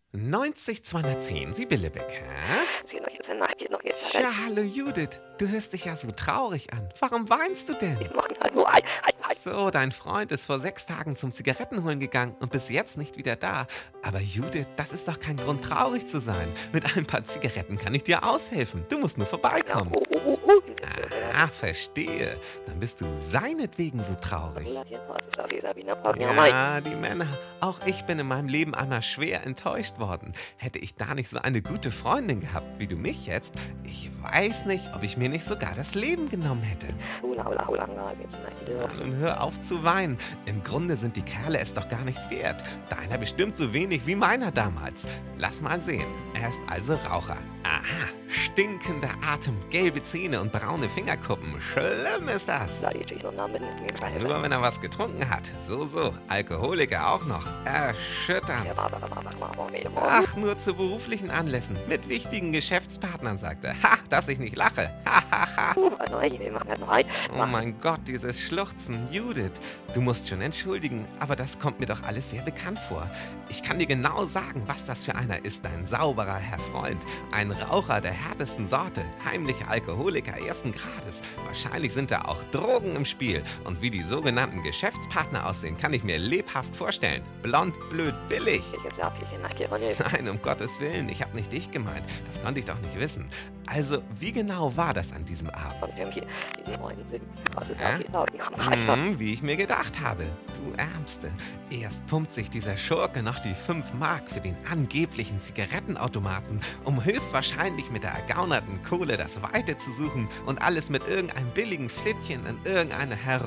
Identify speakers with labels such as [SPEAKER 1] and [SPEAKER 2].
[SPEAKER 1] 90 210, Sibylle Beck, hä? Ja, hallo Judith. Du hörst dich ja so traurig an. Warum weinst du denn? So, dein Freund ist vor 6 Tagen zum Zigarettenholen gegangen und bis jetzt nicht wieder da. Aber Judith, das ist doch kein Grund, traurig zu sein. Mit ein paar Zigaretten kann ich dir aushelfen. Du musst nur vorbeikommen. Ah, verstehe. Dann bist du seinetwegen so traurig. Ja, die Männer. Auch ich bin in meinem Leben einmal schwer enttäuscht worden. Hätte ich da nicht so eine gute Freundin gehabt wie du mich jetzt, ich weiß nicht, ob ich mir nicht sogar das Leben genommen hätte. Ja, nun hör auf zu weinen. Im Grunde sind die Kerle es doch gar nicht wert. Deiner bestimmt so wenig wie meiner damals. Lass mal sehen. Er ist also Raucher. Aha, stinkender Atem, gelbe Zähne und braune Fingerkuppen. Schlimm ist das. Nur wenn er was getrunken hat. So, Alkoholiker auch noch. Erschütternd. Ach, nur zu beruflichen Anlässen. Mit wichtigen Geschäftspartnern, sagte. Ha, dass ich nicht lache. Ha, ha, ha. Oh mein Gott, dieses Schluchzen. Judith, du musst schon entschuldigen, aber das kommt mir doch alles sehr bekannt vor. Ich kann dir genau sagen, was das für einer ist, dein sauberer Herr Freund. Ein Raucher der härtesten Sorte, heimlicher Alkoholiker ersten Grades. Wahrscheinlich sind da auch Drogen im Spiel. Und wie die sogenannten Geschäftspartner aussehen, kann ich mir lebhaft vorstellen. Blond, blöd, billig. Nein, um Gottes Willen, ich habe nicht dich gemeint. Das konnte ich doch nicht wissen. Also, wie genau war das an diesem Abend? Wie ich mir gedacht habe. Du Ärmste. Erst pumpt sich dieser Schurke noch die 5 Mark für den angeblichen Zigarettenautomaten, um höchstwahrscheinlich mit der ergaunerten Kohle das Weite zu suchen und alles mit irgendeinem billigen Flittchen in irgendeine